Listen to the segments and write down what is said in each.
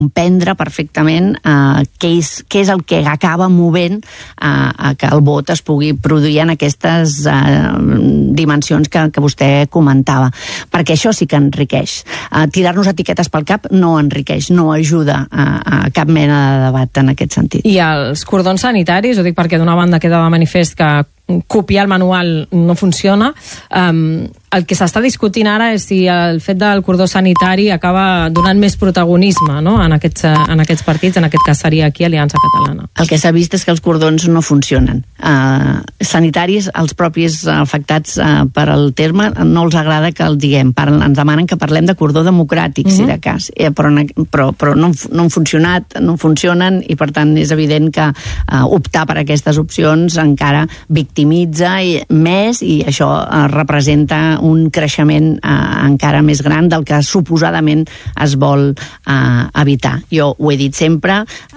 comprendre perfectament què és el que acaba movent a que el vot es pugui produir en aquestes dimensions que vostè comentava, perquè això sí que enriqueix. Tirar-nos etiquetes pel cap no enriqueix, no ajuda a cap mena de debat en aquest sentit. I els cordons sanitaris, ho dic perquè d'una banda queda de manifest que copiar el manual no funciona. El que s'està discutint ara és si el fet del cordó sanitari acaba donant més protagonisme, no? en aquests partits, en aquest cas seria aquí Aliança Catalana. El que s'ha vist és que els cordons no funcionen. Sanitaris, els propis afectats per al terme, no els agrada que el diguem. Ens demanen que parlem de cordó democràtic, si de cas. Però no han funcionat, no funcionen, i per tant és evident que optar per aquestes opcions encara victimitza més, i això representa un creixement encara més gran del que suposadament es vol evitar. Jo ho he dit sempre,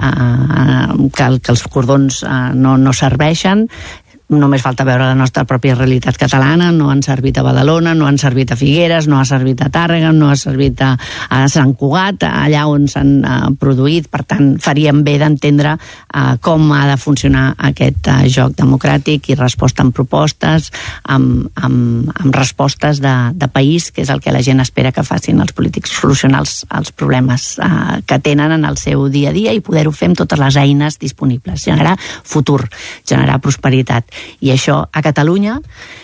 que els cordons no serveixen. Només falta veure la nostra pròpia realitat catalana. No han servit a Badalona, no han servit a Figueres, no ha servit a Tàrrega, no ha servit a Sant Cugat, allà on s'han produït. Per tant, faríem bé d'entendre com ha de funcionar aquest joc democràtic i resposta amb propostes, amb respostes de país, que és el que la gent espera que facin els polítics, solucionar els problemes que tenen en el seu dia a dia i poder-ho fer amb totes les eines disponibles, generar futur, generar prosperitat. I això a Catalunya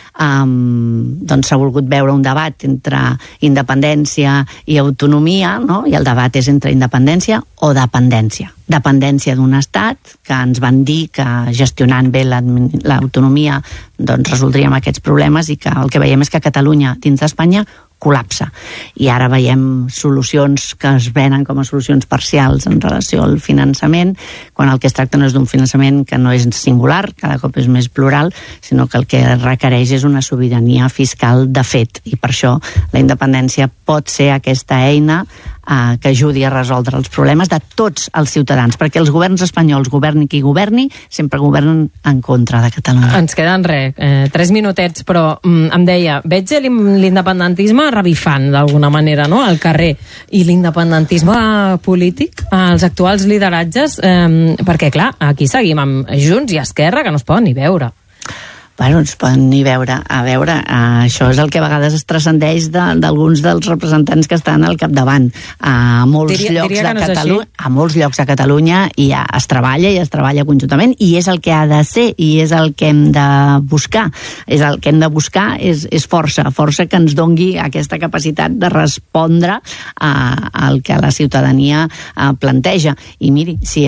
s'ha volgut veure un debat entre independència i autonomia, no? I el debat és entre independència o dependència. Dependència d'un estat, que ens van dir que gestionant bé l'autonomia resoldríem aquests problemes, i que el que veiem és que Catalunya dins d'Espanya col·lapsa. I ara veiem solucions que es venen com a solucions parcials en relació al finançament, quan el que es tracta no és d'un finançament que no és singular, cada cop és més plural, sinó que el que requereix és una sobirania fiscal de fet. I per això la independència pot ser aquesta eina que ajudi a resoldre els problemes de tots els ciutadans, perquè els governs espanyols, governi qui governi, sempre governen en contra de Catalunya. Ens queden 3 minutets, però em deia, veig l'independentisme revifant d'alguna manera, no?, al carrer, i l'independentisme polític, els actuals lideratges, perquè clar, aquí seguim amb Junts i Esquerra, que no es poden ni veure. Bueno, ens poden ni veure. A veure, això és el que a vegades es transcendeix d'alguns dels representants que estan al capdavant. A molts llocs de Catalunya ja es treballa conjuntament, i és el que ha de ser, i és el que hem de buscar. El que hem de buscar és força que ens dongui aquesta capacitat de respondre al que la ciutadania planteja. I miri, si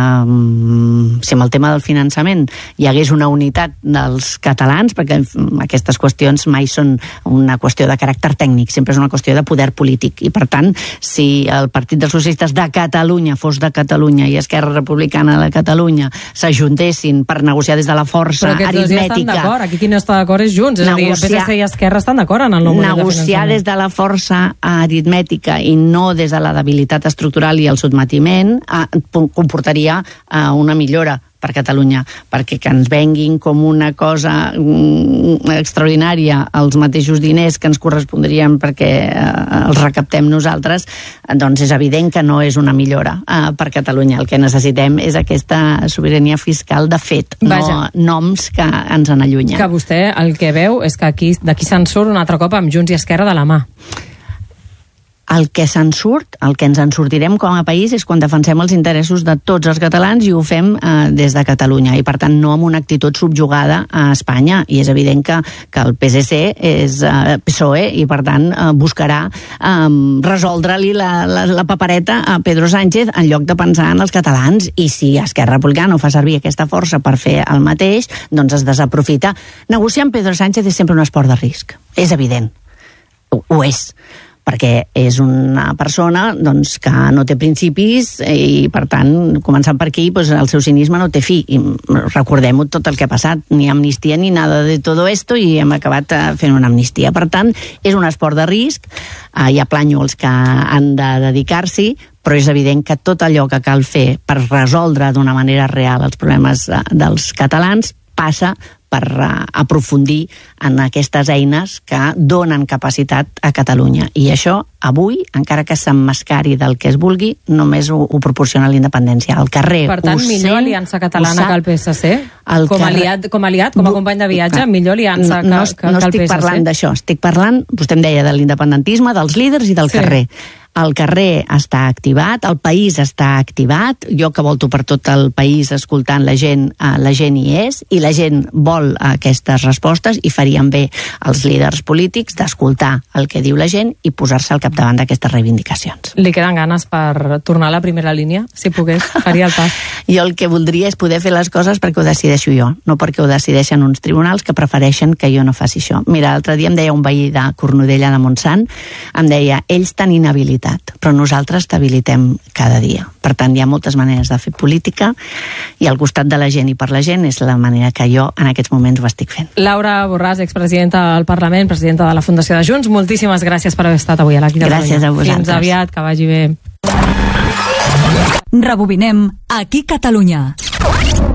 amb el tema del finançament hi hagués una unitat dels catalans, perquè aquestes qüestions mai són una qüestió de caràcter tècnic, sempre és una qüestió de poder polític, i per tant, si el Partit dels Socialistes de Catalunya fos de Catalunya i Esquerra Republicana de Catalunya s'ajuntessin per negociar des de la força aritmètica... Però aquests dos ja estan d'acord, aquí qui no està d'acord és Junts, és a dir, PSC i Esquerra estan d'acord en el nou model de finançament. Negociar des de la força aritmètica i no des de la debilitat estructural i el sotmetiment comportaria una millora per Catalunya, perquè que ens venguin com una cosa extraordinària els mateixos diners que ens correspondrien perquè els recaptem nosaltres, doncs és evident que no és una millora per Catalunya. El que necessitem és aquesta sobirania fiscal de fet, no noms que ens en allunyen. Que vostè el que veu és que d'aquí se'n surt un altre cop amb Junts i Esquerra de la mà. El que ens en sortirem com a país és quan defensem els interessos de tots els catalans, i ho fem des de Catalunya, i per tant no amb una actitud subjugada a Espanya. I és evident que el PSC és PSOE, i per tant buscarà resoldre-li la papereta a Pedro Sánchez en lloc de pensar en els catalans. I si Esquerra Republicana fa servir aquesta força per fer el mateix, doncs es desaprofita. Negociar amb Pedro Sánchez és sempre un esport de risc, és evident, ho és, perquè és una persona que no té principis, i per tant, començant per aquí, el seu cinisme no té fi. I recordem-ho tot el que ha passat, ni amnistia ni nada de todo esto, i hem acabat fent una amnistia. Per tant, és un esport de risc, hi ha plànyols que han de dedicar-s'hi, però és evident que tot allò que cal fer per resoldre d'una manera real els problemes dels catalans passa per aprofundir en aquestes eines que donen capacitat a Catalunya. I això, avui, encara que s'emmascari del que es vulgui, només ho proporciona la independència. Al carrer, per tant, millor aliança catalana que el PSC? Com a aliat, com a company de viatge, millor aliança que el PSC? No estic parlant d'això, estic parlant, vostè em deia, de l'independentisme, dels líders i del carrer. El carrer està activat, el país està activat, jo que volto per tot el país escoltant la gent hi és, i la gent vol aquestes respostes, i farien bé els líders polítics d'escoltar el que diu la gent i posar-se al capdavant d'aquestes reivindicacions. Li queden ganes per tornar a la primera línia? Si pogués, faria el pas. Jo el que voldria és poder fer les coses perquè ho decideixo jo, no perquè ho decideixen uns tribunals que prefereixen que jo no faci això. Mira, l'altre dia em deia un veí de Cornudella de Montsant, em deia, ells tan inhabilitats, però nosaltres t'habilitem cada dia. Per tant, hi ha moltes maneres de fer política i al costat de la gent i per la gent és la manera que jo en aquests moments ho estic fent. Laura Borràs, expresidenta del Parlament, presidenta de la Fundació de Junts, moltíssimes gràcies per haver estat avui a l'Aquí de Catalunya. Gràcies a vosaltres. Fins aviat, que vagi bé. Rebobinem Aquí Catalunya.